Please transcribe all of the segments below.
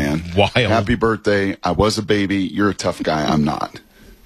man. Wild. Happy birthday. I was a baby. You're a tough guy. I'm not.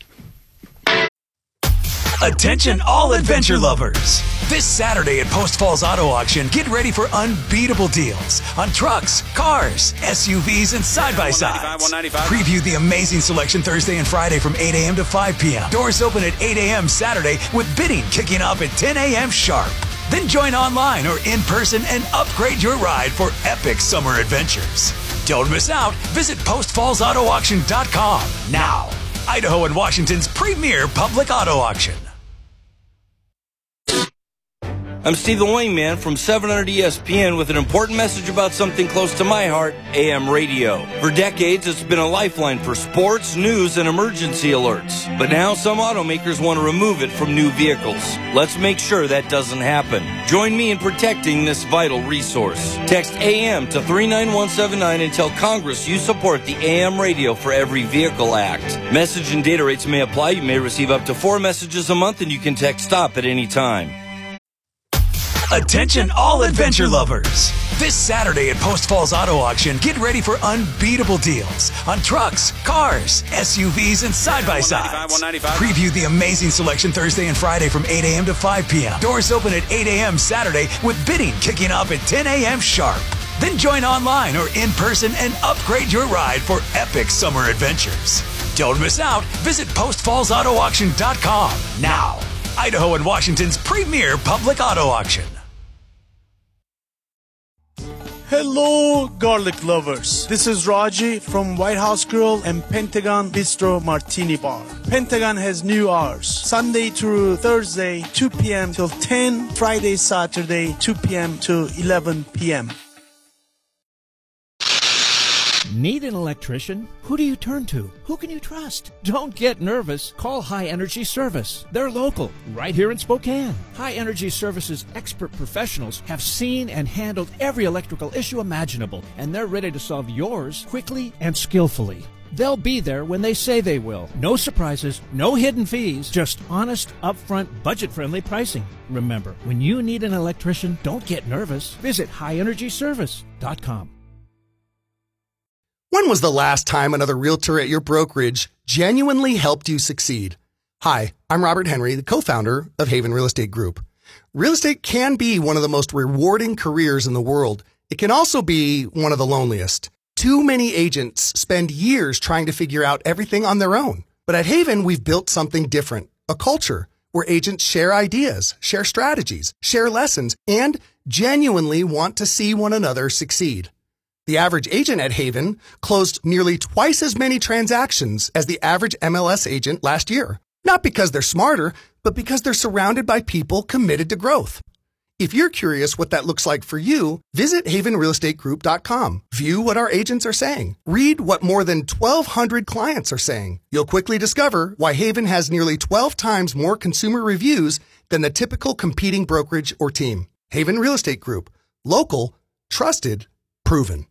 Attention all adventure lovers. This Saturday at Post Falls Auto Auction, get ready for unbeatable deals on trucks, cars, SUVs, and side-by-sides. Preview the amazing selection Thursday and Friday from 8 a.m. to 5 p.m. Doors open at 8 a.m. Saturday with bidding kicking off at 10 a.m. sharp. Then join online or in person and upgrade your ride for epic summer adventures. Don't miss out. Visit postfallsautoauction.com now. Idaho and Washington's premier public auto auction. I'm Steve the Wingman from 700 ESPN with an important message about something close to my heart, AM radio. For decades, it's been a lifeline for sports, news, and emergency alerts. But now some automakers want to remove it from new vehicles. Let's make sure that doesn't happen. Join me in protecting this vital resource. Text AM to 39179 and tell Congress you support the AM Radio for Every Vehicle Act. Message and data rates may apply. You may receive up to 4 messages a month, and you can text STOP at any time. Attention all adventure lovers. This Saturday at Post Falls Auto Auction, get ready for unbeatable deals on trucks, cars, SUVs, and side-by-sides. Preview the amazing selection Thursday and Friday from 8 a.m. to 5 p.m. Doors open at 8 a.m. Saturday with bidding kicking off at 10 a.m. sharp. Then join online or in person and upgrade your ride for epic summer adventures. Don't miss out. Visit postfallsautoauction.com now. Idaho and Washington's premier public auto auction. Hello, garlic lovers. This is Raji from White House Grill and Pentagon Bistro Martini Bar. Pentagon has new hours. Sunday through Thursday, 2 p.m. till 10. Friday, Saturday, 2 p.m. to 11 p.m. Need an electrician? Who do you turn to? Who can you trust? Don't get nervous. Call High Energy Service. They're local, right here in Spokane. High Energy Service's expert professionals have seen and handled every electrical issue imaginable, and they're ready to solve yours quickly and skillfully. They'll be there when they say they will. No surprises, no hidden fees, just honest, upfront, budget-friendly pricing. Remember, when you need an electrician, don't get nervous. Visit highenergyservice.com. When was the last time another realtor at your brokerage genuinely helped you succeed? Hi, I'm Robert Henry, the co-founder of Haven Real Estate Group. Real estate can be one of the most rewarding careers in the world. It can also be one of the loneliest. Too many agents spend years trying to figure out everything on their own. But at Haven, we've built something different, a culture where agents share ideas, share strategies, share lessons, and genuinely want to see one another succeed. The average agent at Haven closed nearly twice as many transactions as the average MLS agent last year. Not because they're smarter, but because they're surrounded by people committed to growth. If you're curious what that looks like for you, visit havenrealestategroup.com. View what our agents are saying. Read what more than 1,200 clients are saying. You'll quickly discover why Haven has nearly 12 times more consumer reviews than the typical competing brokerage or team. Haven Real Estate Group. Local, trusted, proven.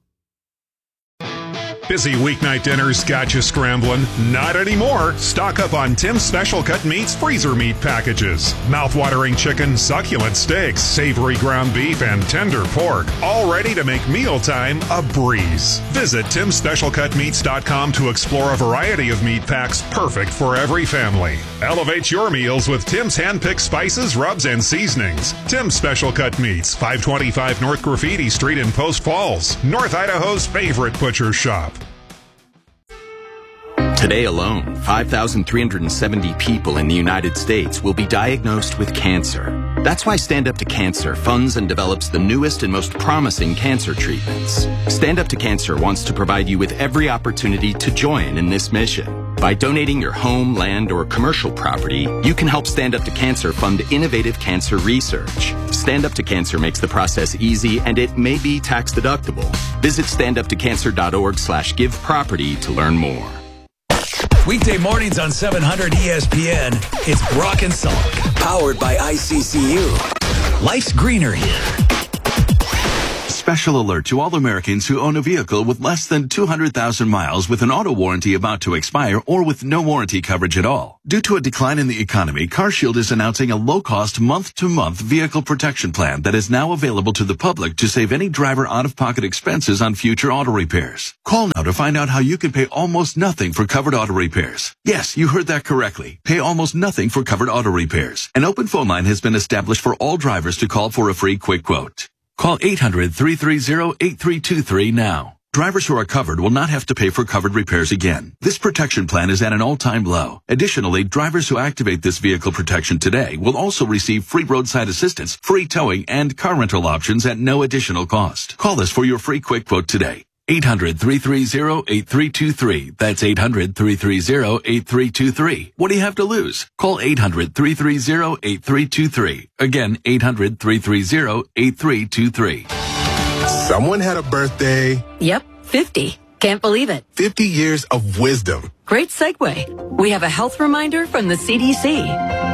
Busy weeknight dinners got you scrambling? Not anymore. Stock up on Tim's Special Cut Meats freezer meat packages. Mouth-watering chicken, succulent steaks, savory ground beef, and tender pork. All ready to make mealtime a breeze. Visit Tim'sSpecialCutMeats.com to explore a variety of meat packs perfect for every family. Elevate your meals with Tim's hand-picked spices, rubs, and seasonings. Tim's Special Cut Meats, 525 North Graffiti Street in Post Falls, North Idaho's favorite butcher shop. Today alone, 5,370 people in the United States will be diagnosed with cancer. That's why Stand Up to Cancer funds and develops the newest and most promising cancer treatments. Stand Up to Cancer wants to provide you with every opportunity to join in this mission. By donating your home, land, or commercial property, you can help Stand Up to Cancer fund innovative cancer research. Stand Up to Cancer makes the process easy, and it may be tax deductible. Visit standuptocancer.org/giveproperty to learn more. Weekday mornings on 700 ESPN, it's Brock and Salk, powered by ICCU. Life's greener here. Special alert to all Americans who own a vehicle with less than 200,000 miles with an auto warranty about to expire or with no warranty coverage at all. Due to a decline in the economy, CarShield is announcing a low-cost month-to-month vehicle protection plan that is now available to the public to save any driver out-of-pocket expenses on future auto repairs. Call now to find out how you can pay almost nothing for covered auto repairs. Yes, you heard that correctly. Pay almost nothing for covered auto repairs. An open phone line has been established for all drivers to call for a free quick quote. Call 800-330-8323 now. Drivers who are covered will not have to pay for covered repairs again. This protection plan is at an all-time low. Additionally, drivers who activate this vehicle protection today will also receive free roadside assistance, free towing, and car rental options at no additional cost. Call us for your free quick quote today. 800-330-8323. That's 800-330-8323. What do you have to lose? Call 800-330-8323. Again, 800-330-8323. Someone had a birthday. Yep, 50. Can't believe it. 50 years of wisdom. Great segue. We have a health reminder from the CDC.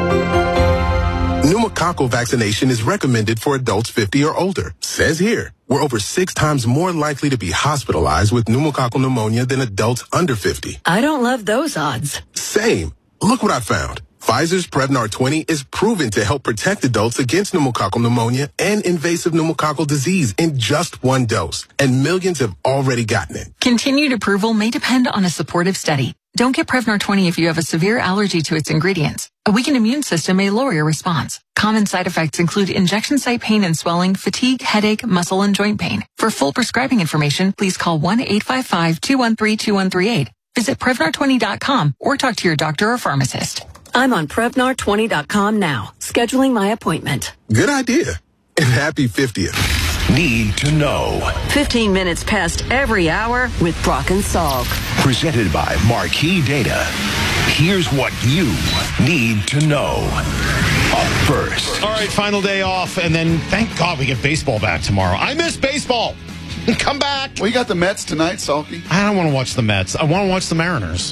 Pneumococcal vaccination is recommended for adults 50 or older. Says here, we're over 6 times more likely to be hospitalized with pneumococcal pneumonia than adults under 50. I don't love those odds. Same. Look what I found. Pfizer's Prevnar 20 is proven to help protect adults against pneumococcal pneumonia and invasive pneumococcal disease in just 1 dose, and millions have already gotten it. Continued approval may depend on a supportive study. Don't get Prevnar 20 if you have a severe allergy to its ingredients. A weakened immune system may lower your response. Common side effects include injection site pain and swelling, fatigue, headache, muscle, and joint pain. For full prescribing information, please call 1-855-213-2138. Visit Prevnar20.com or talk to your doctor or pharmacist. I'm on Prevnar20.com now, scheduling my appointment. Good idea. And happy 50th. Need to know. 15 minutes past every hour with Brock and Salk. Presented by Marquee Data. Here's what you need to know. Up first. All right, final day off, and then thank God we get baseball back tomorrow. I miss baseball. Come back. Well, you got the Mets tonight, Salky. I don't want to watch the Mets. I want to watch the Mariners.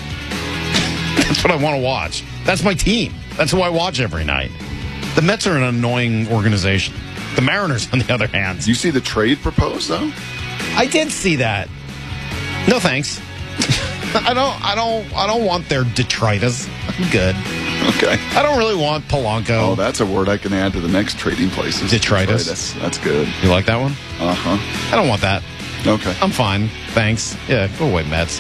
That's what I want to watch. That's my team. That's who I watch every night. The Mets are an annoying organization. The Mariners, on the other hand. You see the trade proposed, though? I did see that. No thanks. I don't want their detritus. I'm good. Okay. I don't really want Polanco. Oh, that's a word I can add to the next trading places. Detritus. That's good. You like that one? Uh-huh. I don't want that. Okay. I'm fine. Thanks. Yeah, go away, Mets.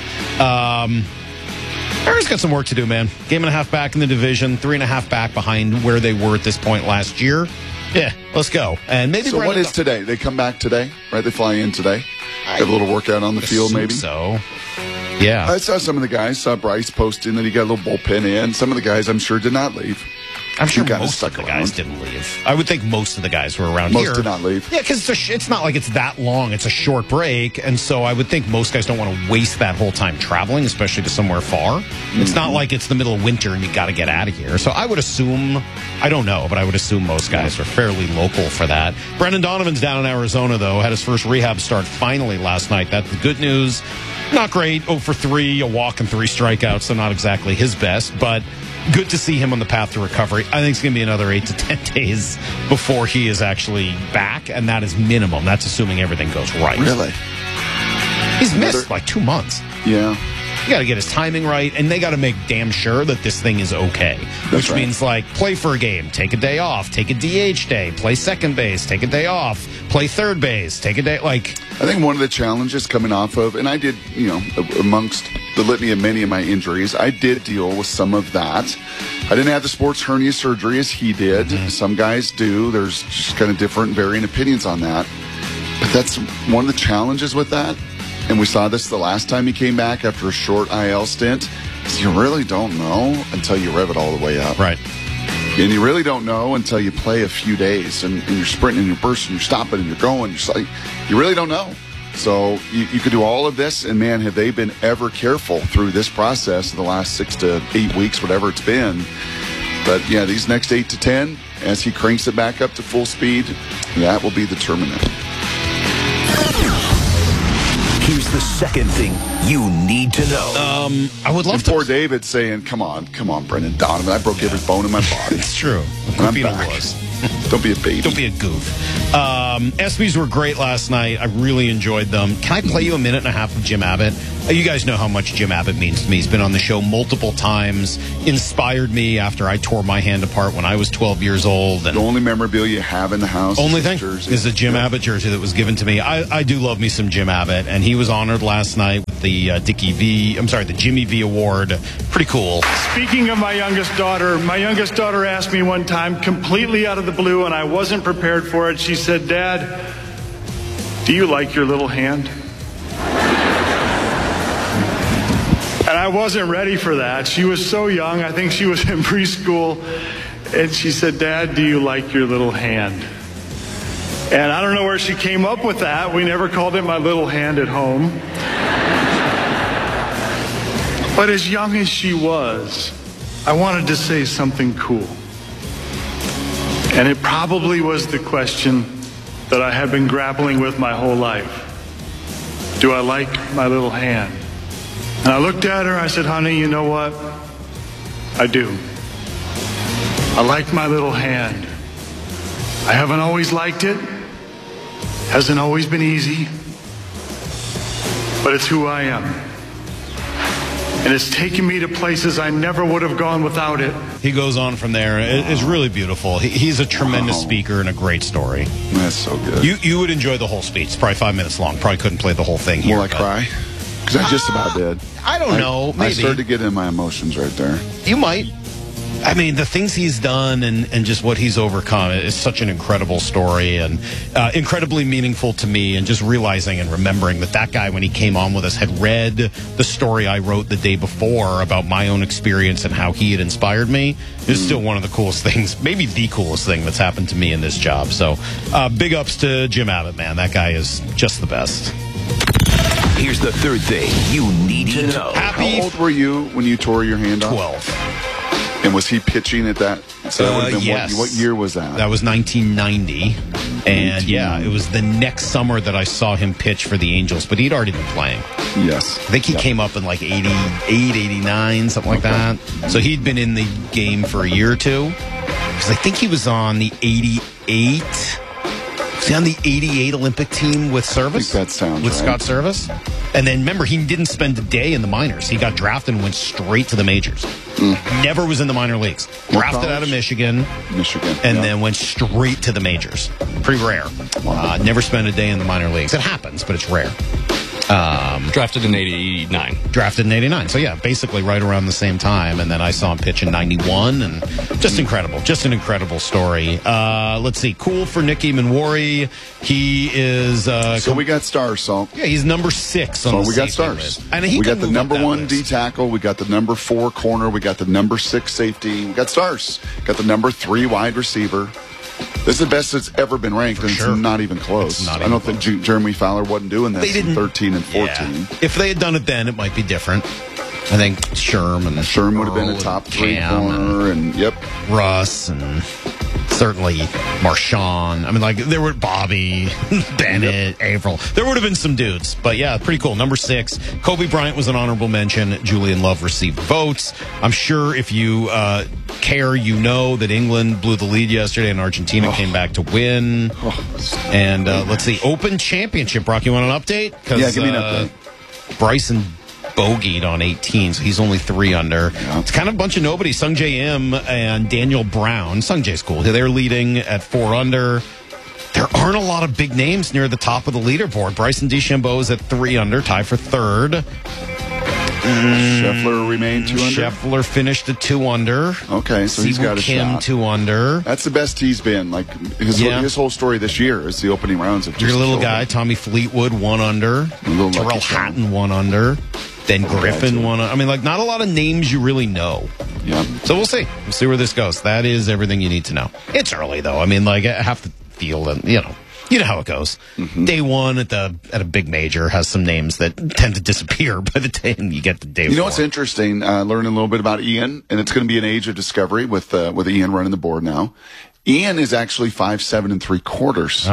Mariners got some work to do, man. Game and a half back in the division, 3.5 back behind where they were at this point last year. Yeah, let's go. And maybe. So what is today? They come back today, right? They fly in today. Have a little workout on the field, maybe. So, yeah. I saw some of the guys. Saw Bryce posting that he got a little bullpen in. Some of the guys, I'm sure, did not leave. I'm sure most of the guys didn't leave. I would think most of the guys were around here. Most did not leave. Yeah, because it's not like it's that long. It's a short break. And so I would think most guys don't want to waste that whole time traveling, especially to somewhere far. Mm-hmm. It's not like it's the middle of winter and you got to get out of here. So I would assume, I don't know, but I would assume most guys are fairly local for that. Brendan Donovan's down in Arizona, though. Had his first rehab start finally last night. That's the good news. Not great. 0 for 3, a walk and 3 strikeouts, so not exactly his best, but good to see him on the path to recovery. I think it's going to be another 8 to 10 days before he is actually back, and that is minimum. That's assuming everything goes right. Really? He's missed like 2 months. Yeah. You got to get his timing right, and they got to make damn sure that this thing is okay. Which means, like, play for a game, take a day off, take a DH day, play second base, take a day off, play third base, take a day, like. I think one of the challenges coming off of, and I did, amongst the litany of many of my injuries, I did deal with some of that. I didn't have the sports hernia surgery as he did. Mm-hmm. Some guys do. There's just kind of different varying opinions on that. But that's one of the challenges with that. And we saw this the last time he came back after a short IL stint. Is you really don't know until you rev it all the way up. Right. And you really don't know until you play a few days and you're sprinting and you're bursting, you're stopping and you're going. You really don't know. So you could do all of this, and man, have they been ever careful through this process the last 6 to 8 weeks, whatever it's been. But yeah, these next 8 to 10, as he cranks it back up to full speed, that will be the determinant. Here's Here's the second thing you need to know. I would love and to. poor David saying, come on, Brendan Donovan. I broke every bone in my body. It's true. And I'm Copino back. was. Don't be a baby. Don't be a goof. ESPYs were great last night. I really enjoyed them. Can I play you a minute and a half of Jim Abbott? You guys know how much Jim Abbott means to me. He's been on the show multiple times, inspired me after I tore my hand apart when I was 12 years old. And the only memorabilia you have in the house only is thing jersey. is a Jim Abbott jersey that was given to me. I do love me some Jim Abbott, and he was honored last night with the the Jimmy V Award. Pretty cool. Speaking of my youngest daughter asked me one time, completely out of the blue, and I wasn't prepared for it. She said, "Dad, do you like your little hand?" And I wasn't ready for that. She was so young. I think she was in preschool. And she said, "Dad, do you like your little hand?" And I don't know where she came up with that. We never called it my little hand at home. But as young as she was, I wanted to say something cool. And it probably was the question that I have been grappling with my whole life. Do I like my little hand? And I looked at her, I said, "Honey, you know what? I do. I like my little hand. I haven't always liked it. Hasn't always been easy. But it's who I am. And it's taken me to places I never would have gone without it." He goes on from there. It's really beautiful. He's a tremendous speaker and a great story. That's so good. You would enjoy the whole speech. It's probably 5 minutes long. Probably couldn't play the whole thing here. Will I cry? Because I just about did. I don't know. Maybe. I started to get in my emotions right there. You might. I mean, the things he's done and just what he's overcome is such an incredible story and incredibly meaningful to me. And just realizing and remembering that guy, when he came on with us, had read the story I wrote the day before about my own experience and how he had inspired me is still one of the coolest things, maybe the coolest thing that's happened to me in this job. So big ups to Jim Abbott, man. That guy is just the best. Here's the third thing you need to know. How old were you when you tore your hand off? 12. And was he pitching at that? So that would have been yes. What year was that? That was 1990. And yeah, it was the next summer that I saw him pitch for the Angels, but he'd already been playing. Yes. I think he came up in like 88, 89, something like that. So he'd been in the game for a year or two. Because I think he was on the 88. Was he on the 88 Olympic team with Service? I think that sounds with right. Scott Service? And then remember, he didn't spend a day in the minors. He got drafted and went straight to the majors. Never was in the minor leagues. Drafted out of Michigan. And then went straight to the majors. Pretty rare. Never spent a day in the minor leagues. It happens, but it's rare. Drafted in 89. Drafted in 89. So yeah, basically right around the same time. And then I saw him pitch in 91 and just incredible. Just an incredible story. Let's see. Cool for Nicky Manwari. He is, so we got stars, so. Yeah, he's number 6 on the we got safety stars. list. And We got the number 1 D tackle. We got the number 4 corner. We got the number 6 safety. We got stars. Got the number 3 wide receiver. This is the best it's ever been ranked, and it's not even close. I don't think Jeremy Fowler wasn't doing this in 13 and 14. Yeah. If they had done it then, it might be different. I think Sherm would have been a top 3 corner, and Russ, and certainly Marshawn. I mean, like, there were Bobby, Bennett, Averill. There would have been some dudes, but yeah, pretty cool. Number 6, Kobe Bryant was an honorable mention. Julian Love received votes. I'm sure if you care, you know that England blew the lead yesterday and Argentina came back to win. And let's see, Open Championship. Brock, you want an update? Yeah, give me an update. Bryson bogeyed on 18, so he's only 3 under. It's kind of a bunch of nobody. Sung J M and Daniel Brown. Sung J's cool. They're leading at 4 under. There aren't a lot of big names near the top of the leaderboard. Bryson DeChambeau is at 3 under, tied for 3rd. Scheffler remained 2 under. Scheffler finished at 2 under. Okay, so he's got a Kim shot. 2 under. That's the best he's been. Like his whole story this year is the opening rounds of just Your little killed guy, him. Tommy Fleetwood, 1 under. Terrell Hatton, 1 under. Then Griffin, 1 under. I mean, like, not a lot of names you really know. Yeah. So we'll see. We'll see where this goes. That is everything you need to know. It's early, though. I mean, like, I have to feel that, you know how it goes. Day 1 at a big major has some names that tend to disappear by the time you get to day 4. You know what's interesting? Learning a little bit about Ian, and it's going to be an age of discovery with Ian running the board now. Ian is actually 5'7" 3/4". Oh.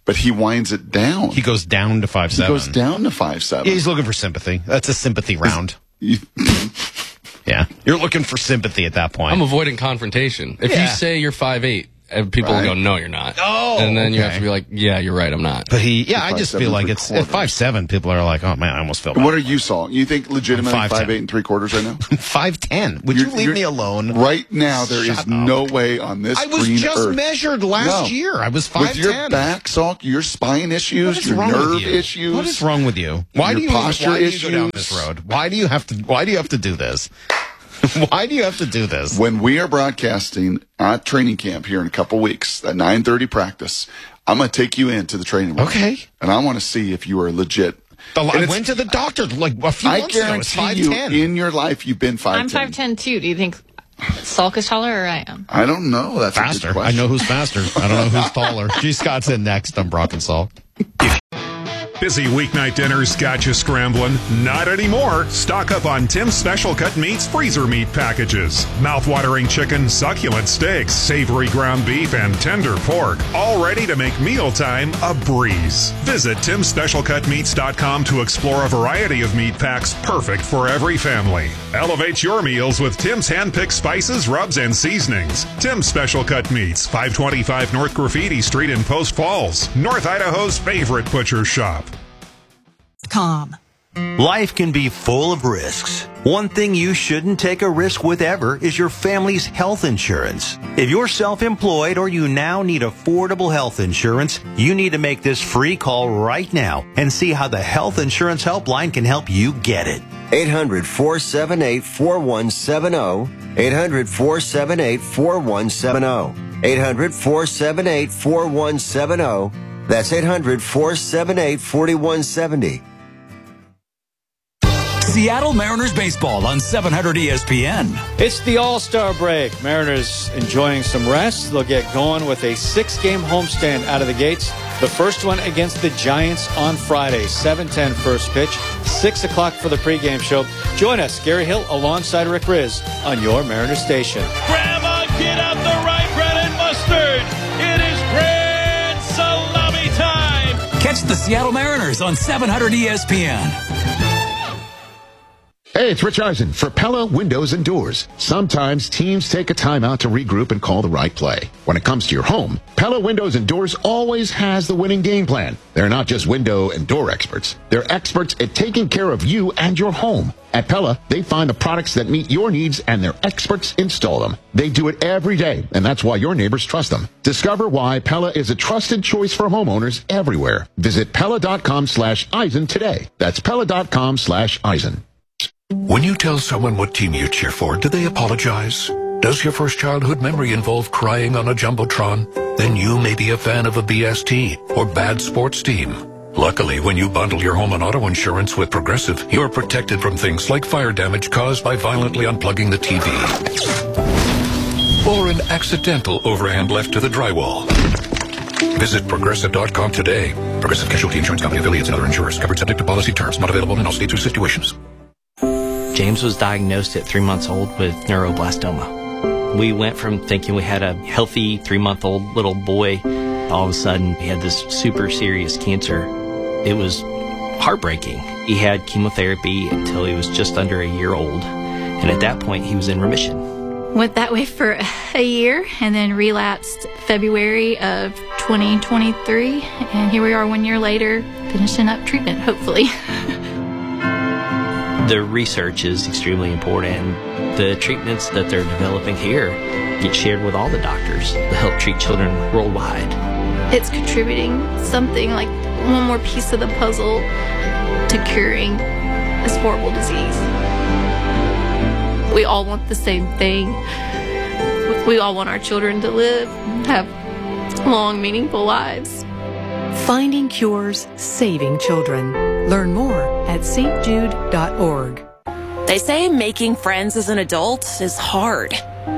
but he winds it down. He goes down to 5'7". He goes down to 5'7". Yeah, he's looking for sympathy. That's a sympathy round. Yeah, you're looking for sympathy at that point. I'm avoiding confrontation. If you say you're 5'8", people will go, no, you're not. Oh, and then you have to be like, yeah, you're right, I'm not. But I just feel like it's at 5'7", people are like, oh man, I almost felt bad. What are you, Saul? You think legitimately 5'8" and 3/4 right now? 5'10". Would you leave me alone? Right now, there is no way on this green earth. I was just measured last year. I was 5'10". With your back, Saul, your spine issues, your nerve issues. What is wrong with you? Why do you go down this road? Why do you have to do this? Why do you have to do this? When we are broadcasting at training camp here in a couple weeks, at 9:30 practice, I'm going to take you into the training room. Okay. And I want to see if you are legit. I went to the doctor like a few months ago. It's 5'10". I guarantee you, in your life, you've been 5'10". I'm 5'10", too. Do you think Salk is taller or I am? I don't know. That's faster. A good question. I know who's faster. I don't know who's taller. G. Scott's in next on Brock and Salk. Busy weeknight dinners got you scrambling? Not anymore. Stock up on Tim's Special Cut Meats freezer meat packages. Mouth-watering chicken, succulent steaks, savory ground beef, and tender pork. All ready to make mealtime a breeze. Visit TimSpecialCutMeats.com to explore a variety of meat packs perfect for every family. Elevate your meals with Tim's hand-picked spices, rubs, and seasonings. Tim's Special Cut Meats, 525 North Graffiti Street in Post Falls, North Idaho's favorite butcher shop. Life can be full of risks. One thing you shouldn't take a risk with ever is your family's health insurance. If you're self-employed or you now need affordable health insurance, you need to make this free call right now and see how the Health Insurance Helpline can help you get it. 800-478-4170. 800-478-4170. 800-478-4170. That's 800-478-4170. Seattle Mariners baseball on 700 ESPN. It's the All-Star break. Mariners enjoying some rest. They'll get going with a 6-game homestand out of the gates. The first one against the Giants on Friday, 7:10 first pitch, 6 o'clock for the pregame show. Join us, Gary Hill, alongside Rick Riz on your Mariners station. Grandma, get out the rye bread and mustard. It is grand salami time. Catch the Seattle Mariners on 700 ESPN. Hey, it's Rich Eisen for Pella Windows and Doors. Sometimes teams take a time out to regroup and call the right play. When it comes to your home, Pella Windows and Doors always has the winning game plan. They're not just window and door experts. They're experts at taking care of you and your home. At Pella, they find the products that meet your needs and their experts install them. They do it every day, and that's why your neighbors trust them. Discover why Pella is a trusted choice for homeowners everywhere. Visit Pella.com/Eisen today. That's Pella.com/Eisen. When you tell someone what team you cheer for, do they apologize? Does your first childhood memory involve crying on a Jumbotron? Then you may be a fan of a BST or bad sports team. Luckily, when you bundle your home and auto insurance with Progressive, you're protected from things like fire damage caused by violently unplugging the TV. Or an accidental overhand left to the drywall. Visit Progressive.com today. Progressive Casualty Insurance Company, affiliates, and other insurers. Covered subject to policy terms. Not available in all states or situations. James was diagnosed at 3 months old with neuroblastoma. We went from thinking we had a healthy 3-month-old little boy. All of a sudden, he had this super serious cancer. It was heartbreaking. He had chemotherapy until he was just under a year old. And at that point, he was in remission. Went that way for a year and then relapsed February of 2023. And here we are 1 year later, finishing up treatment, hopefully. The research is extremely important. The treatments that they're developing here get shared with all the doctors to help treat children worldwide. It's contributing something like one more piece of the puzzle to curing this horrible disease. We all want the same thing. We all want our children to live, have long, meaningful lives. Finding cures, saving children. Learn more at stjude.org. They say making friends as an adult is hard.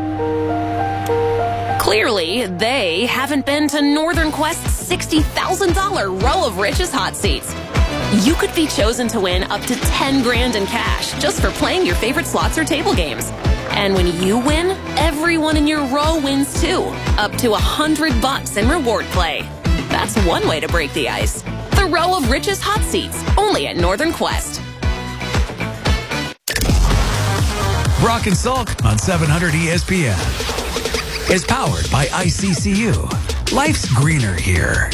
Clearly, they haven't been to Northern Quest's $60,000 Row of Riches hot seats. You could be chosen to win up to $10,000 in cash just for playing your favorite slots or table games. And when you win, everyone in your row wins too, up to $100 in reward play. That's one way to break the ice. The row of richest hot seats, only at Northern Quest. Brock and Salk on 700 ESPN is powered by ICCU. Life's greener here.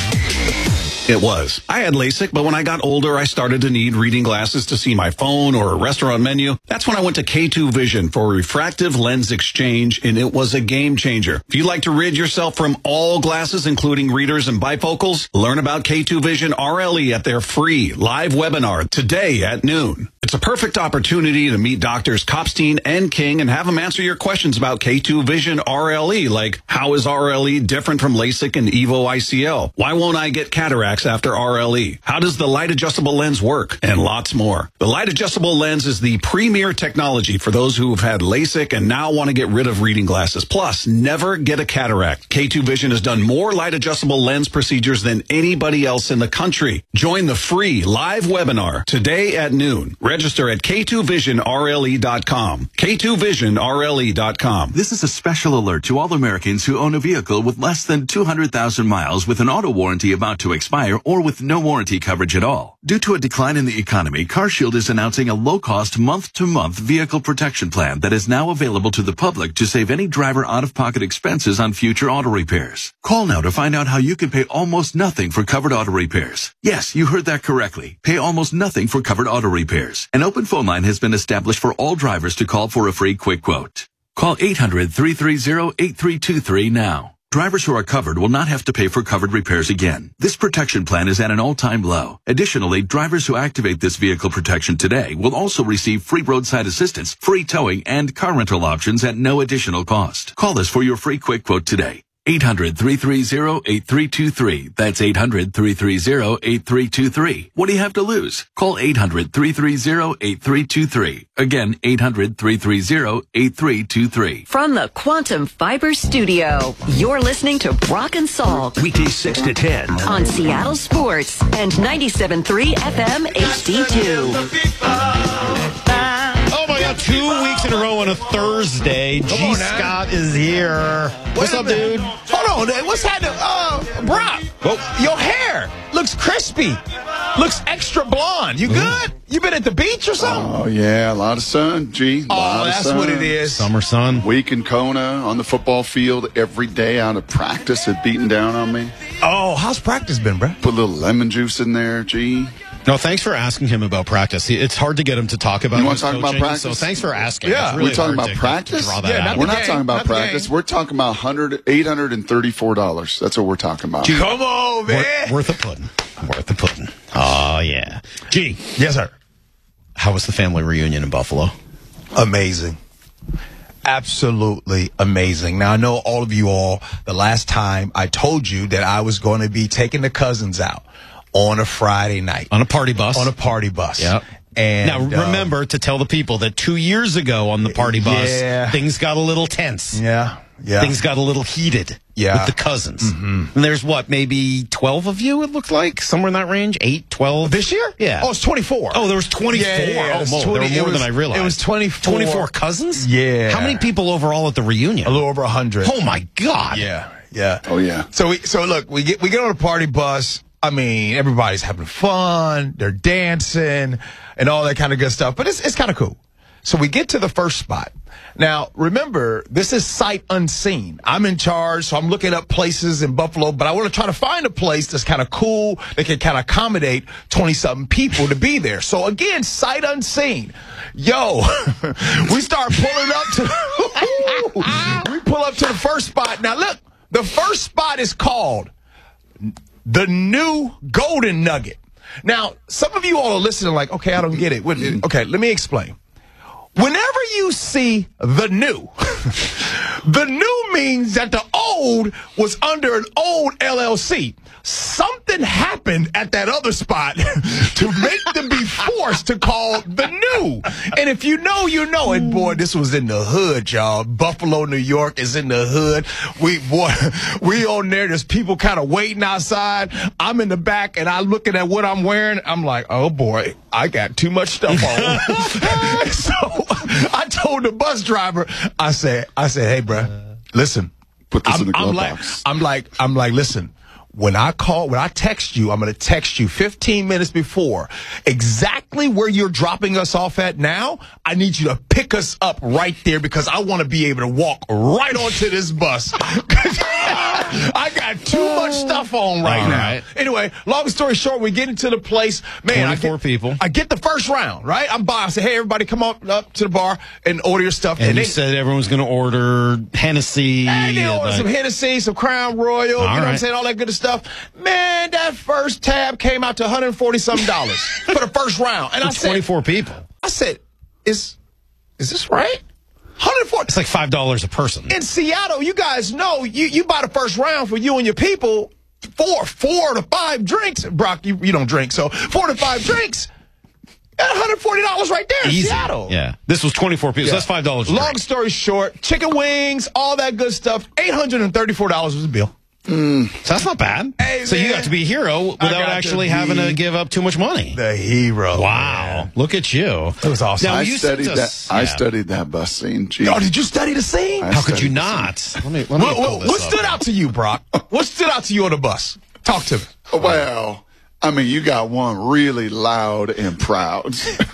It was. I had LASIK, but when I got older, I started to need reading glasses to see my phone or a restaurant menu. That's when I went to K2 Vision for refractive lens exchange, and it was a game changer. If you'd like to rid yourself from all glasses, including readers and bifocals, learn about K2 Vision RLE at their free live webinar today at noon. It's a perfect opportunity to meet doctors Kopstein and King and have them answer your questions about K2 Vision RLE, like how is RLE different from LASIK and EVO ICL? Why won't I get cataracts after RLE? How does the light adjustable lens work? And lots more. The light adjustable lens is the premier technology for those who have had LASIK and now want to get rid of reading glasses. Plus, never get a cataract. K2 Vision has done more light adjustable lens procedures than anybody else in the country. Join the free live webinar today at noon. Register at K2VisionRLE.com. K2VisionRLE.com. This is a special alert to all Americans who own a vehicle with less than 200,000 miles with an auto warranty about to expire or with no warranty coverage at all. Due to a decline in the economy, CarShield is announcing a low-cost month-to-month vehicle protection plan that is now available to the public to save any driver out-of-pocket expenses on future auto repairs. Call now to find out how you can pay almost nothing for covered auto repairs. Yes, you heard that correctly. Pay almost nothing for covered auto repairs. An open phone line has been established for all drivers to call for a free quick quote. Call 800-330-8323 now. Drivers who are covered will not have to pay for covered repairs again. This protection plan is at an all-time low. Additionally, drivers who activate this vehicle protection today will also receive free roadside assistance, free towing, and car rental options at no additional cost. Call us for your free quick quote today. 800-330-8323. That's 800-330-8323. What do you have to lose? Call 800-330-8323. Again, 800-330-8323. From the Quantum Fiber Studio, you're listening to Brock and Salk. Weekdays 6 to 10. On Seattle Sports and 97.3 FM HD2. Oh my God, 2 weeks in a row on a Thursday. G. Scott is here. What's up, dude? Hold on, what's happening? Brock, your hair looks crispy. Looks extra blonde. You good? You been at the beach or something? Oh, yeah, a lot of sun, G. That's what it is. Summer sun. Week in Kona, on the football field, every day out of practice, it beating down on me. Oh, how's practice been, bro? Put a little lemon juice in there, G. No, thanks for asking him about practice. It's hard to get him to talk about. You want to talk about practice? So thanks for asking. Yeah, really we're talking about practice. We're not talking about practice. We're talking about $834. That's what we're talking about. Come on, man. Worth a pudding. Worth a pudding. Oh yeah. G. Yes, sir. How was the family reunion in Buffalo? Amazing. Absolutely amazing. Now, I know all of you all, the last time I told you that I was going to be taking the cousins out on a Friday night. On a party bus. On a party bus. Yep. And now, remember to tell the people that 2 years ago on the party bus, things got a little tense. Yeah. Things got a little heated with the cousins. Mm-hmm. And there's maybe 12 of you, it looked like? Somewhere in that range? 8, 12? This year? Yeah. Oh, it's 24. Oh, there was 24. Yeah, there were more than I realized. It was 24. 24 cousins? Yeah. How many people overall at the reunion? A little over 100. Oh, my God. Yeah. Oh, yeah. So look, we get on a party bus. I mean, everybody's having fun. They're dancing and all that kind of good stuff. But it's kind of cool. So we get to the first spot. Now, remember, this is sight unseen. I'm in charge, so I'm looking up places in Buffalo, but I want to try to find a place that's kind of cool, that can kind of accommodate 20-something people to be there. So, again, sight unseen. Yo, we start pulling up to we pull up to the first spot. Now, look, the first spot is called the New Golden Nugget. Now, some of you all are listening like, okay, I don't get it. Okay, let me explain. Whenever you see the new, the new means that the old was under an old LLC. Something happened at that other spot to make them be forced to call the new. And if you know, you know it. Boy, this was in the hood, y'all. Buffalo, New York is in the hood. We on there. There's people kind of waiting outside. I'm in the back, and I'm looking at what I'm wearing. I'm like, oh, boy, I got too much stuff on. So I told the bus driver, I said, hey, bro, listen. Put this in the glove box. I'm like, listen. When I text you, I'm going to text you 15 minutes before. Exactly where you're dropping us off at now, I need you to pick us up right there because I want to be able to walk right onto this bus. I got too much stuff on right now. Right. Anyway, long story short, we get into the place. Man, 24 people. I get the first round, right? I'm by. I say, hey, everybody come up to the bar and order your stuff. And you said everyone's going to order Hennessy. And they ordered some Hennessy, some Crown Royal, you know what I'm saying, all that good stuff. Man, that first tab came out to $140-something for the first round. And I said, 24 people. I said, is this right? 140. It's like $5 a person. In Seattle, you guys know you buy the first round for you and your people, 4 to 5 drinks. Brock, you don't drink, so 4 to 5 drinks. $140 right there in Easy. Seattle. Yeah. This was 24 people, so that's $5 a Long drink. story short, chicken wings, all that good stuff. $834 was the bill. So that's not bad. Hey, so man, you got to be a hero without actually having to give up too much money. The hero. Wow. Man. Look at you. It was awesome. Now, I studied that bus scene. Jeez. Oh, did you study the scene? How could you not? Let me pull this what up. stood out to you, Brock? What stood out to you on the bus? Talk to me. Well, I mean, you got one really loud and proud.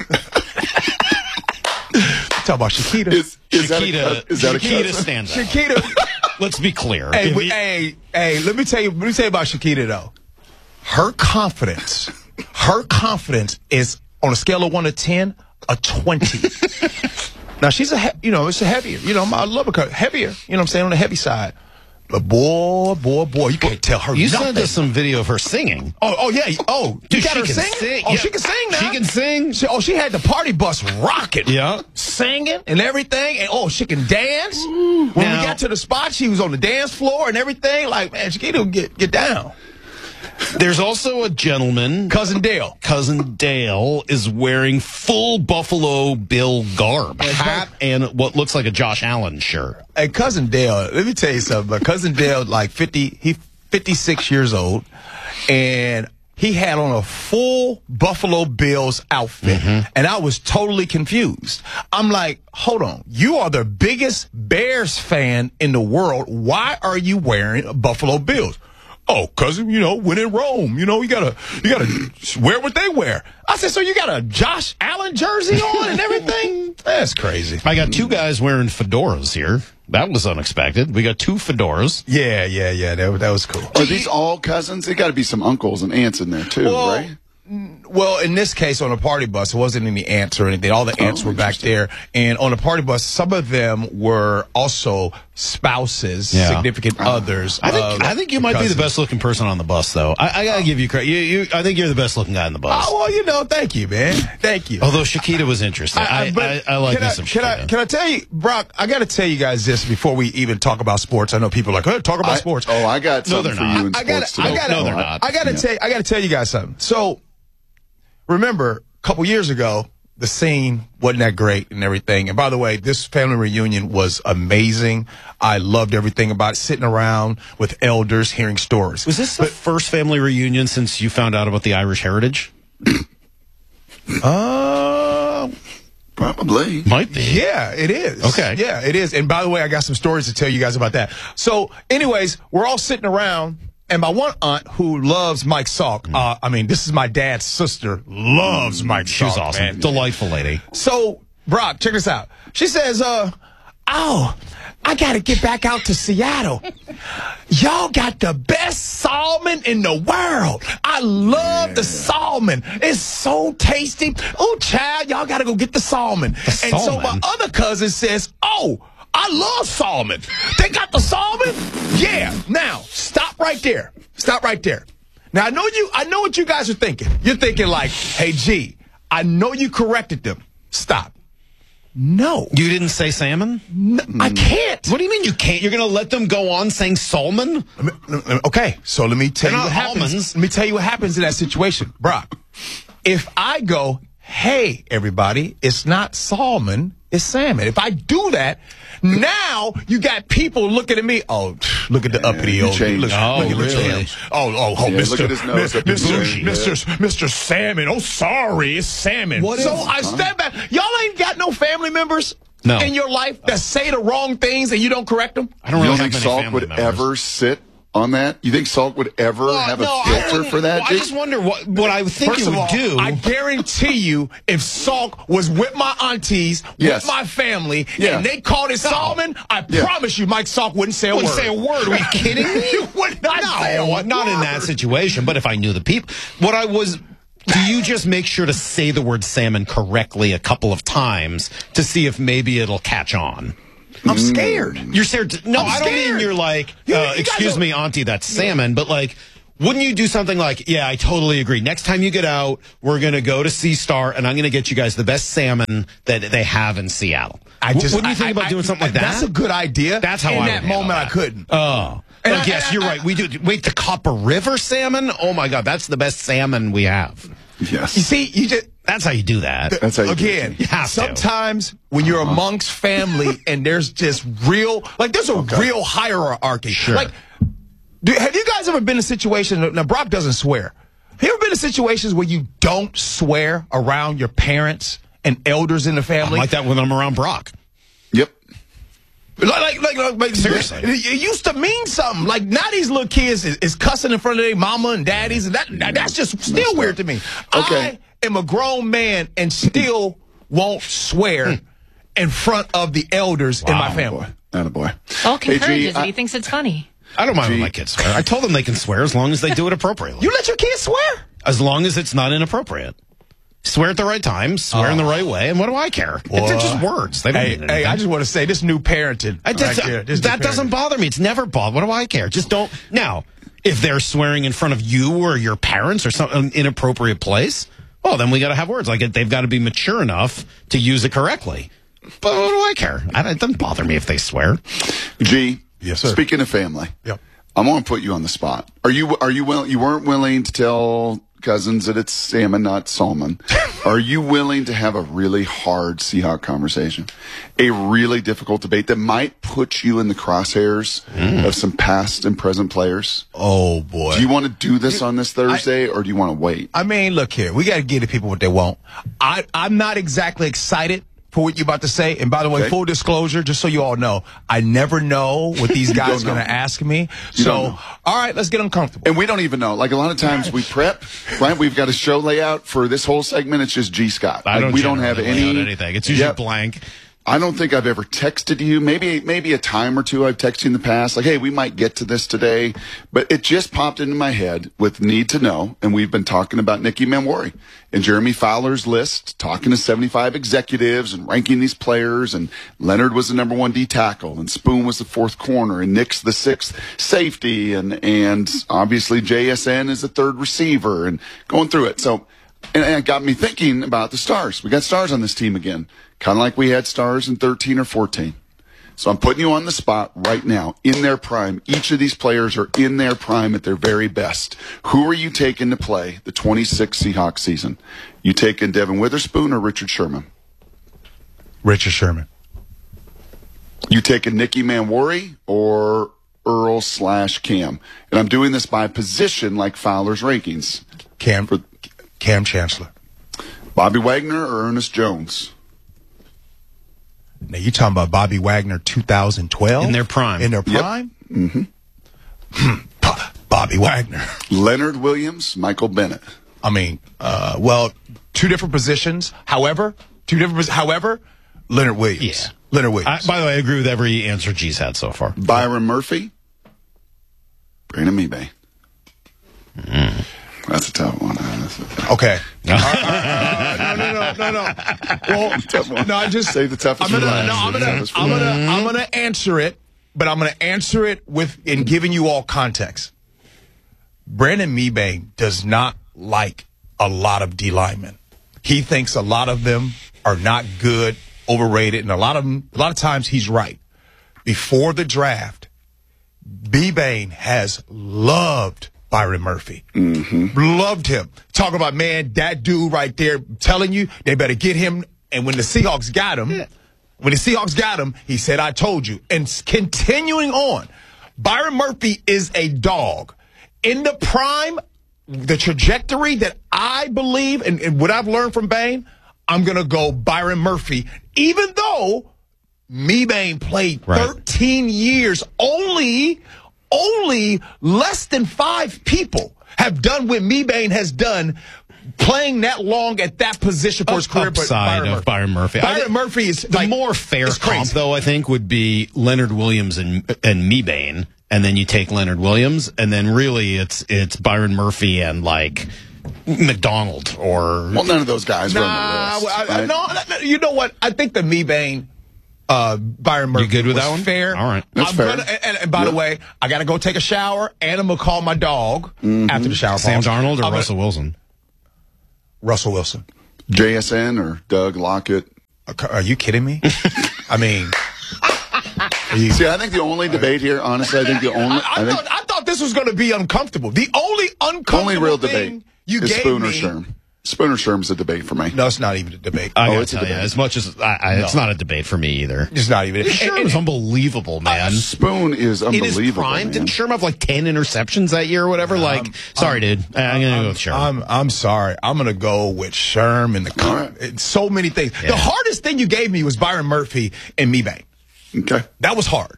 Talk about Shakita. Is Shakita stands out. Shakita. Let's be clear. Hey, let me tell you about Shakita though. Her confidence is on a scale of 1 to 10, a 20. Now she's it's a heavier. I love her heavier. You know what I'm saying, on the heavy side. But boy, you can't tell her You nothing. sent us some video of her singing. Oh yeah. Oh, dude, you got she her can singing? sing. Oh, Yeah. she can sing now. She can sing. She had the party bus rocking. Yeah. Singing and everything. And she can dance. When we got to the spot, she was on the dance floor and everything. Like, man, she can't get down. There's also a gentleman. Cousin Dale. Cousin Dale is wearing full Buffalo Bill garb. Hat and what looks like a Josh Allen shirt. Hey, Cousin Dale, let me tell you something. But Cousin Dale, like 56 years old, and he had on a full Buffalo Bills outfit, and I was totally confused. I'm like, hold on, you are the biggest Bears fan in the world. Why are you wearing Buffalo Bills? Oh, cousin, when in Rome, you gotta wear what they wear. I said, so you got a Josh Allen jersey on and everything? That's crazy. I got 2 guys wearing fedoras here. That was unexpected. We got 2 fedoras. Yeah. That was cool. Are these all cousins? There got to be some uncles and aunts in there too, right? Well, in this case, on a party bus, it wasn't any aunts or anything. All the aunts were back there. And on the party bus, some of them were also spouses, significant others. I think you might be the best looking person on the bus, though. I gotta give you credit. I think you're the best looking guy on the bus. Oh, well, thank you, man. Thank you. Although Shakita was interesting. I like this. Can I tell you, Brock, I got to tell you guys this before we even talk about sports. I know people are like, hey, talk about sports. Oh, I got something for you in sports today. No, they're not. I got to tell you guys something. So, remember, a couple years ago, the scene wasn't that great and everything. And by the way, this family reunion was amazing. I loved everything about it, sitting around with elders, hearing stories. Was this the first family reunion since you found out about the Irish heritage? Probably. Might be. Yeah, it is. Okay. Yeah, it is. And by the way, I got some stories to tell you guys about that. So, anyways, we're all sitting around. And my one aunt who loves Mike Salk, this is my dad's sister, loves Mike Salk. She's awesome. Man. Delightful lady. So, Brock, check this out. She says, I got to get back out to Seattle. Y'all got the best salmon in the world. I love the salmon. It's so tasty. Oh, child, y'all got to go get the salmon. And so my other cousin says, I love salmon. They got the salmon? Yeah. Now, stop right there. Stop right there. Now, I know what you guys are thinking. You're thinking like, hey, G, I know you corrected them. Stop. No. You didn't say salmon? No, I can't. What do you mean you can't? You're going to let them go on saying salmon? Okay, so let me tell you They're what not happens. almonds. Let me tell you what happens in that situation. Brock, if I go, hey, everybody, it's not salmon, it's salmon. If I do that, now you got people looking at me. Oh, look at the uppity old. Look at really? Mr. Look at his nose. Mr. Salmon. Oh, sorry, it's salmon. I step back. Y'all ain't got no family members in your life that say the wrong things and you don't correct them? I don't really think have many Salk family would members. ever sit on that? You think Salk would ever have a filter for that? Well, I just wonder what I would think First it would do. I guarantee you, if Salk was with my aunties, with my family, and they called it Salmon, I promise you, Mike Salk wouldn't say a word. Say a word. Are you kidding me? He would not say a word. Not in that situation. But if I knew the people, do you just make sure to say the word salmon correctly a couple of times to see if maybe it'll catch on? I'm scared. You're scared? No, I don't mean you're like, excuse me, auntie, that's salmon. But like, wouldn't you do something like, yeah, I totally agree. Next time you get out, we're going to go to Sea Star, and I'm going to get you guys the best salmon that they have in Seattle. Wouldn't you think about doing something like that? That's a good idea. That's how I would in that moment, I couldn't. Oh. Yes, you're right. We do. Wait, the Copper River salmon? Oh, my God. That's the best salmon we have. Yes. You see, that's how you do that. That's how you do again, it. sometimes when you're amongst family and there's just there's a real hierarchy. Sure. Like, have you guys ever been in a situation, now Brock doesn't swear. Have you ever been in situations where you don't swear around your parents and elders in the family? I'm like that when I'm around Brock. Yep. Like seriously, it used to mean something. Like now, these little kids is cussing in front of their mama and daddies, and that's just still weird to me. Okay. I am a grown man and still won't swear in front of the elders in my family. Attaboy. Salk encourages it. He thinks it's funny. I don't mind when my kids swear. I told them they can swear as long as they do it appropriately. You let your kids swear? As long as it's not inappropriate. Swear at the right time, swear in the right way, and what do I care? They're just words. They don't mean anything. I just want to say, this new parenting. That doesn't bother me. It's never bothered. What do I care? Just don't. Now, if they're swearing in front of you or your parents or some inappropriate place, well, then we got to have words. Like, they've got to be mature enough to use it correctly. But what do I care? It doesn't bother me if they swear. G, yes, sir. Speaking of family, yep. I'm going to put you on the spot. You weren't willing to tell cousins that it's salmon, not salmon. Are you willing to have a really hard Seahawk conversation? A really difficult debate that might put you in the crosshairs of some past and present players? Oh, boy. Do you want to do this on this Thursday, or do you want to wait? I mean, look here. We got to give the people what they want. I'm not exactly excited for what you're about to say. And by the way, full disclosure, just so you all know, I never know what these guys are going to ask me. So, all right, let's get uncomfortable. And we don't even know. Like, a lot of times we prep, right? We've got a show layout for this whole segment. It's just G. Scott. We don't have anything. It's usually blank. I don't think I've ever texted you. Maybe a time or two I've texted you in the past, like, hey, we might get to this today. But it just popped into my head with need to know. And we've been talking about Nicky Manwari and Jeremy Fowler's list, talking to 75 executives and ranking these players. And Leonard was the number 1 D tackle, and Spoon was the 4th corner, and Nick's the 6th safety, and obviously JSN is the 3rd receiver, and going through it. So, and it got me thinking about the stars. We got stars on this team again. Kind of like we had stars in 13 or 14. So I'm putting you on the spot right now, in their prime. Each of these players are in their prime at their very best. Who are you taking to play the 26 Seahawks season? You taking Devin Witherspoon or Richard Sherman? Richard Sherman. You taking Nicky Manwari or Earl/Cam? And I'm doing this by position like Fowler's rankings. Cam Chancellor. Bobby Wagner or Ernest Jones? Now, you're talking about Bobby Wagner 2012? In their prime. In their prime? Yep. Mm-hmm. Bobby Wagner. Leonard Williams, Michael Bennett. I mean, two different positions. However, Leonard Williams. Yeah. Leonard Williams. By the way, I agree with every answer G's had so far. Byron Murphy, Brandon Mebane. That's a tough one. Okay. No. Well, tough one. no, I just say the toughest. I'm gonna answer it, but I'm gonna answer it in giving you all context. Brandon Mebane does not like a lot of D linemen. He thinks a lot of them are not good, overrated, and a lot of times he's right. Before the draft, Mebane has loved Byron Murphy. Mm-hmm. Loved him. Talk about, man, that dude right there, telling you they better get him. And when the Seahawks got him, he said, I told you. And continuing on, Byron Murphy is a dog. In the prime, the trajectory that I believe, and what I've learned from Bane, I'm going to go Byron Murphy, even though Mebane played 13 years only only less than 5 people have done what Mebane has done, playing that long at that position for his career. Upside of Byron Murphy. Byron Murphy is the more fair comp, though, I think, would be Leonard Williams and Mebane, and then you take Leonard Williams, and then really it's Byron Murphy and like McDonald or. Well, none of those guys were on the list. Right? No, you know what? I think the Mebane. Byron Murphy. You good with that one? Fair. All right. That's fair. And by the way, I got to go take a shower, and I'm going to call my dog after the shower. Sam Darnold or Russell Wilson? Russell Wilson. JSN or Doug Lockett? Are you kidding me? I mean. See, I think the only debate here, honestly, I thought this was going to be uncomfortable. The only uncomfortable real thing debate you is gave Spooner me. Sherm. Spooner Sherm's a debate for me. No, it's not even a debate. I gotta tell you, as much as it's not a debate for me either. It's not even. Sherm is unbelievable, man. Spoon is unbelievable. In his prime, didn't Sherm have like 10 interceptions that year or whatever? Sorry, dude. I'm gonna go with Sherm. I'm sorry. I'm gonna go with Sherm and so many things. Yeah. The hardest thing you gave me was Byron Murphy and Mebane. Okay, that was hard.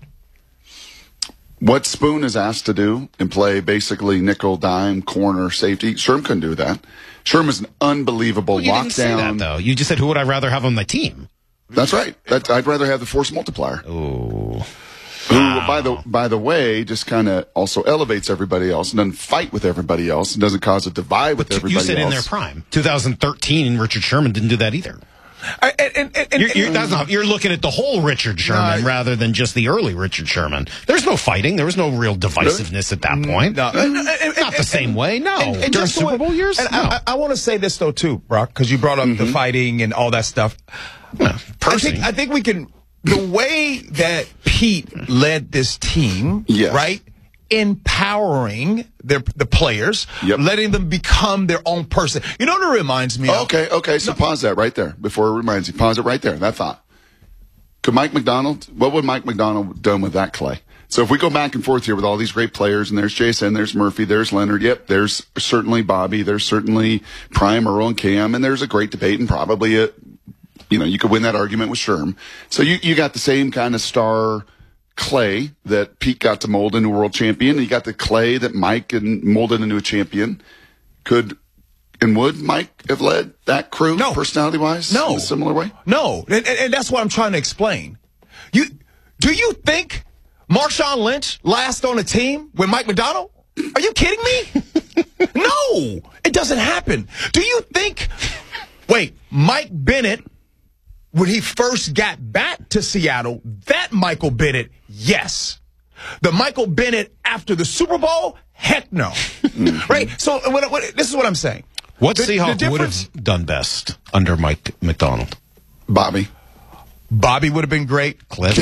What Spoon is asked to do and play basically nickel, dime, corner, safety, Sherm couldn't do that. Sherm is an unbelievable you lockdown. Didn't say that, though. You just said, who would I rather have on my team? That's right. I'd rather have the force multiplier. Oh. Who, by the way, just kind of also elevates everybody else and doesn't fight with everybody else and doesn't cause a divide with everybody else. You said in their prime. 2013, Richard Sherman didn't do that either. You're looking at the whole Richard Sherman rather than just the early Richard Sherman. There's no fighting. There was no real divisiveness at that point. No. Not the same way, no. And during Super Bowl years? And no. I want to say this, though, too, Brock, because you brought up the fighting and all that stuff. I think we can... The way that Pete led this team, right? Empowering the players, letting them become their own person. You know what it reminds me of? Okay. So pause that right there before it reminds you. Pause it right there. That thought. What would Mike McDonald have done with that clay? So if we go back and forth here with all these great players, and there's Jason, there's Murphy, there's Leonard, there's certainly Bobby, there's certainly Prime, Earl, and Cam, and there's a great debate and probably you could win that argument with Sherm. So you got the same kind of star clay that Pete got to mold into a world champion. And you got the clay that Mike molded into a champion. Would Mike have led that crew personality-wise? No. In a similar way? No. And that's what I'm trying to explain. Do you think Marshawn Lynch last on a team with Mike McDonald? Are you kidding me? No. It doesn't happen. Do you think... Wait, Mike Bennett... When he first got back to Seattle, that Michael Bennett, yes. The Michael Bennett after the Super Bowl, heck no. Right? So this is what I'm saying. What Seahawks would have done best under Mike McDonald? Bobby would have been great. Cliff.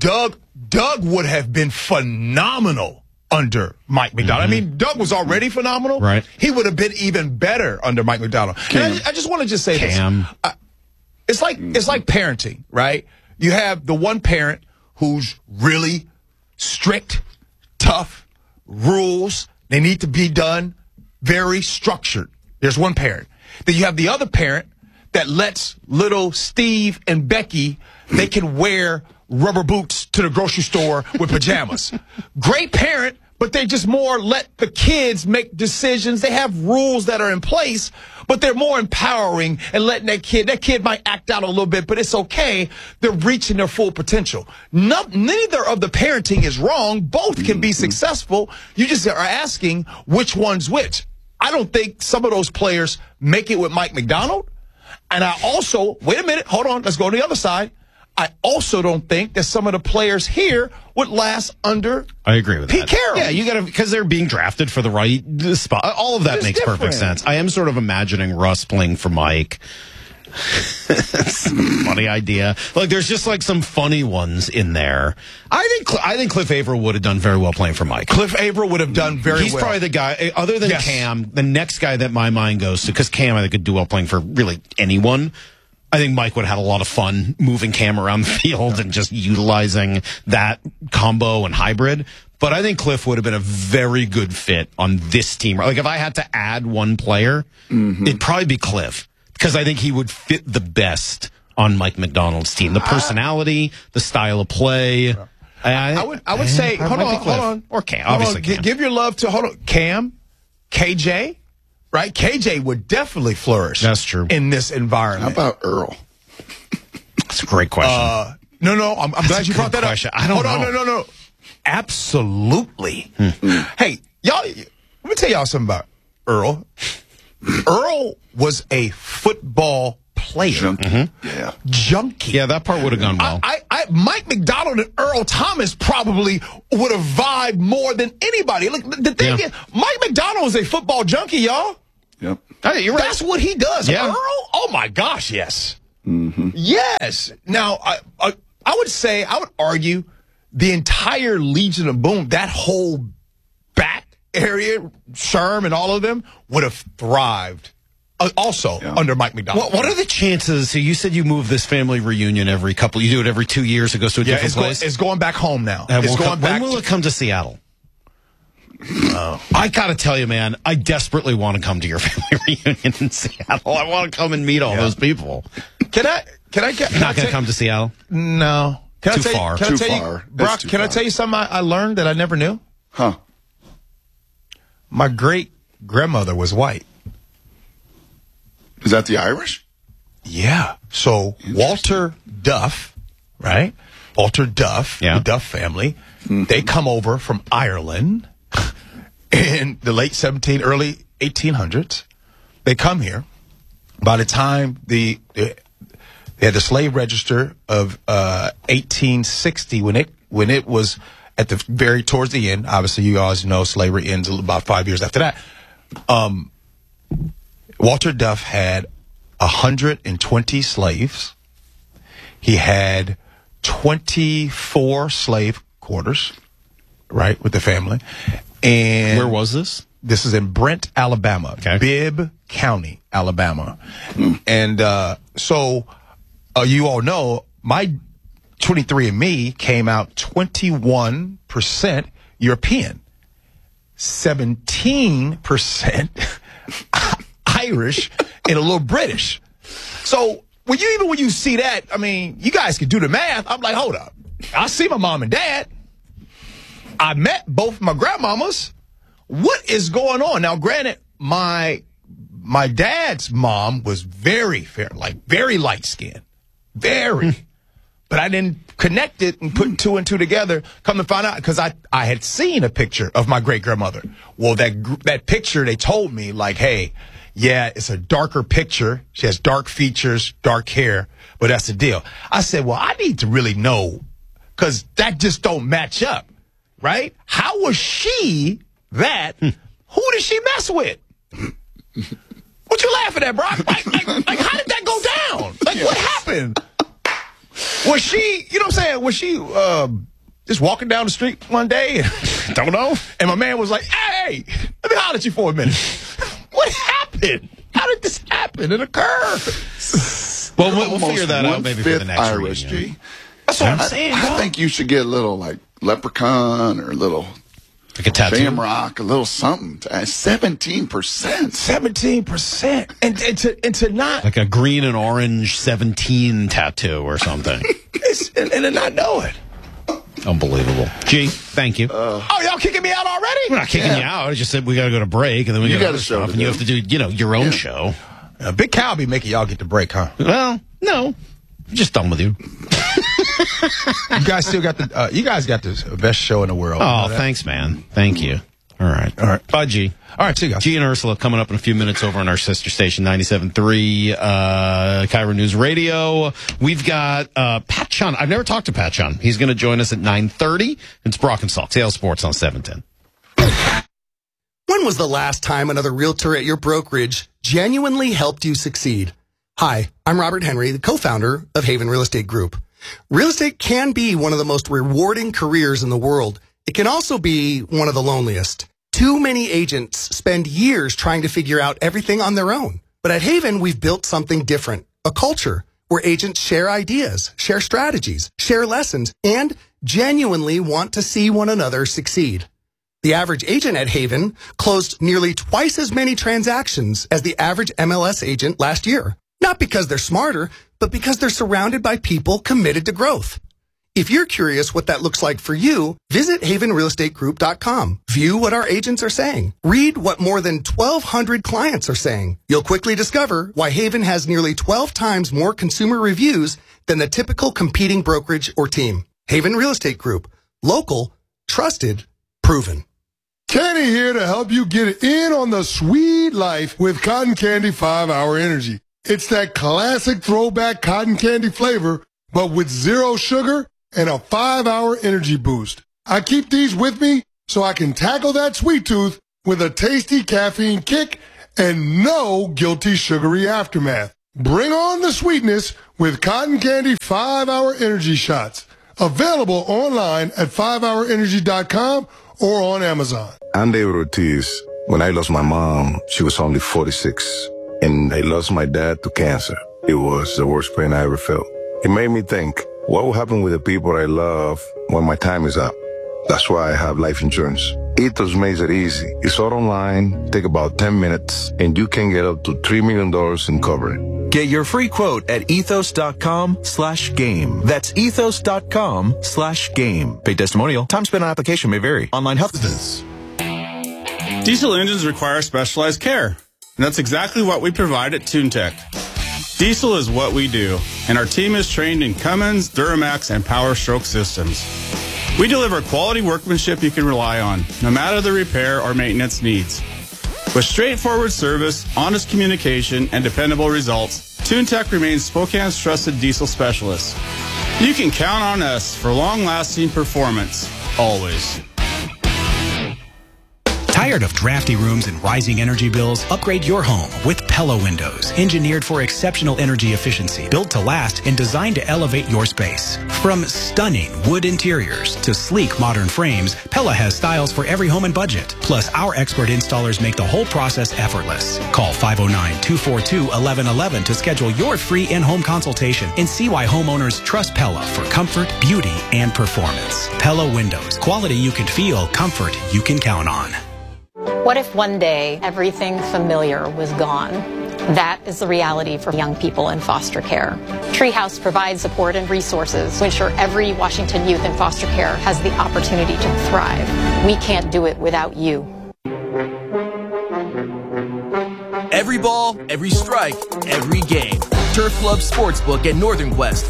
Doug would have been phenomenal under Mike McDonald. I mean, Doug was already phenomenal. Right. He would have been even better under Mike McDonald. And I just want to say this. It's like parenting, right? You have the one parent who's really strict, tough, rules. They need to be done very structured. There's one parent. Then you have the other parent that lets little Steve and Becky, they can wear rubber boots to the grocery store with pajamas. Great parent, but they just more let the kids make decisions. They have rules that are in place, but they're more empowering and letting that kid might act out a little bit, but it's okay. They're reaching their full potential. Neither of the parenting is wrong. Both can be successful. You just are asking which one's which. I don't think some of those players make it with Mike McDonald. And I also, wait a minute, hold on, let's go to the other side. I also don't think that some of the players here would last under I agree with Pete Carroll. Yeah, you got to, because they're being drafted for the right spot. All of that makes perfect sense. I am sort of imagining Russ playing for Mike. Funny idea. Like, there's just like some funny ones in there. I think Cliff Averill would have done very well playing for Mike. Cliff Averill would have done very well. He's probably the guy, other than Cam, the next guy that my mind goes to, because Cam I think could do well playing for really anyone. I think Mike would have had a lot of fun moving Cam around the field and just utilizing that combo and hybrid. But I think Cliff would have been a very good fit on this team. Like, if I had to add one player, it'd probably be Cliff, because I think he would fit the best on Mike McDonald's team. The personality, the style of play. I would say, hold on. Or Cam, obviously Cam. Give your love to, Cam, KJ, right? KJ would definitely flourish. That's true. In this environment. How about Earl? That's a great question. No, I'm glad you brought that question. up. I don't know. Hold on, no. Absolutely. Hey, y'all, let me tell y'all something about Earl. Earl was a football player. Junkie. Yeah, that part would have gone well. Mike McDonald and Earl Thomas probably would have vibed more than anybody. Look, the thing is, Mike McDonald was a football junkie, y'all. Yep. Hey, you're right. That's what he does. Yeah. Earl? Oh, my gosh, yes. Mm-hmm. Yes. Now, I would argue the entire Legion of Boom, that whole back area, Sherm and all of them, would have thrived also under Mike McDonald. What are the chances? So you said you move this family reunion every couple, you do it every 2 years, it goes to a different place? It's going back home now. When will it come to Seattle? I gotta tell you, man, I desperately want to come to your family reunion in Seattle. I want to come and meet all those people. Can I get? Not going to come to Seattle? No. Too far. Too far. Brock, can I tell you something I learned that I never knew? Huh. My great-grandmother was white. Is that the Irish? Yeah. So Walter Duff, right? Walter Duff, the Duff family, they come over from Ireland in the late early 1800s. They come here. By the time they had the slave register of 1860, when it was at the towards the end. Obviously, you guys know slavery ends about 5 years after that. Walter Duff had 120 slaves. He had 24 slave quarters, right, with the family. And where was this? This is in Brent, Alabama, Bibb County, Alabama. And so you all know my 23andMe came out 21% European, 17% Irish, and a little British. So when you see that, I mean, you guys can do the math. I'm like, hold up. I see my mom and dad. I met both my grandmamas. What is going on? Now, granted, my dad's mom was very fair, like very light skinned, very. But I didn't connect it and put two and two together. Come to find out, because I had seen a picture of my great grandmother. Well, that picture, they told me like, hey, yeah, it's a darker picture. She has dark features, dark hair, but that's the deal. I said, well, I need to really know, because that just don't match up, right? How was she that? Who did she mess with? What you laughing at, Brock? Like, how did that go down? Like, what happened? Was she, you know what I'm saying? Was she just walking down the street one day? Don't know. And my man was like, hey, let me holler at you for a minute. What happened? How did this happen and occur? Well, we'll figure that out maybe for the next Irish, reunion. G. That's what I'm saying. I think you should get a little like leprechaun or a little like a tattoo, shamrock, a little something. 17%. 17%. And to not like a green and orange 17 tattoo or something. and to not know it. Unbelievable. Gee, thank you. Oh, y'all kicking me out already? We're not kicking you out. I just said we got to go to break, and then we got to stuff, and you have to do, your own show. Big Cal be making y'all get the break, huh? Well, no, I'm just done with you. You guys still got the. You guys got the best show in the world. Oh, thanks, man. Thank you. All right. Bye, G. All right, see you guys. G and Ursula coming up in a few minutes over on our sister station, 97.3 Cairo News Radio. We've got Pat Chun. I've never talked to Pat Chun. He's going to join us at 9:30. It's Brock and Salk, Sales Sports on 710. When was the last time another realtor at your brokerage genuinely helped you succeed? Hi, I'm Robert Henry, the co-founder of Haven Real Estate Group. Real estate can be one of the most rewarding careers in the world. It can also be one of the loneliest. Too many agents spend years trying to figure out everything on their own. But at Haven, we've built something different, a culture where agents share ideas, share strategies, share lessons, and genuinely want to see one another succeed. The average agent at Haven closed nearly twice as many transactions as the average MLS agent last year. Not because they're smarter, but because they're surrounded by people committed to growth. If you're curious what that looks like for you, visit havenrealestategroup.com. View what our agents are saying. Read what more than 1,200 clients are saying. You'll quickly discover why Haven has nearly 12 times more consumer reviews than the typical competing brokerage or team. Haven Real Estate Group. Local, trusted, proven. Kenny here to help you get in on the sweet life with Cotton Candy 5-Hour Energy. It's that classic throwback cotton candy flavor, but with 0 sugar and a 5-hour energy boost. I keep these with me so I can tackle that sweet tooth with a tasty caffeine kick and no guilty sugary aftermath. Bring on the sweetness with Cotton Candy 5-Hour Energy Shots. Available online at 5hourenergy.com or on Amazon. I'm David Ortiz. When I lost my mom, she was only 46. And I lost my dad to cancer. It was the worst pain I ever felt. It made me think, what will happen with the people I love when my time is up? That's why I have life insurance. Ethos makes it easy. It's all online, take about 10 minutes, and you can get up to $3 million in coverage. Get your free quote at ethos.com/game. That's ethos.com/game. Paid testimonial. Time spent on application may vary. Online health. Diesel engines require specialized care, and that's exactly what we provide at TuneTech. Diesel is what we do, and our team is trained in Cummins, Duramax, and Power Stroke systems. We deliver quality workmanship you can rely on, no matter the repair or maintenance needs. With straightforward service, honest communication, and dependable results, TuneTech remains Spokane's trusted diesel specialist. You can count on us for long-lasting performance, always. Tired of drafty rooms and rising energy bills? Upgrade your home with Pella Windows. Engineered for exceptional energy efficiency, built to last, and designed to elevate your space. From stunning wood interiors to sleek modern frames, Pella has styles for every home and budget. Plus, our expert installers make the whole process effortless. Call 509-242-1111 to schedule your free in-home consultation and see why homeowners trust Pella for comfort, beauty, and performance. Pella Windows. Quality you can feel, comfort you can count on. What if one day everything familiar was gone? That is the reality for young people in foster care. Treehouse provides support and resources to ensure every Washington youth in foster care has the opportunity to thrive. We can't do it without you. Every ball, every strike, every game. Turf Club Sportsbook at Northern Quest.